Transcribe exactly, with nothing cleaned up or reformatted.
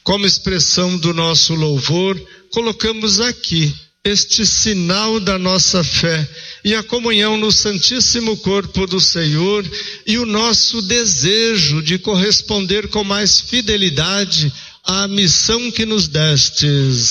como expressão do nosso louvor, colocamos aqui este sinal da nossa fé e a comunhão no Santíssimo Corpo do Senhor e o nosso desejo de corresponder com mais fidelidade à missão que nos destes.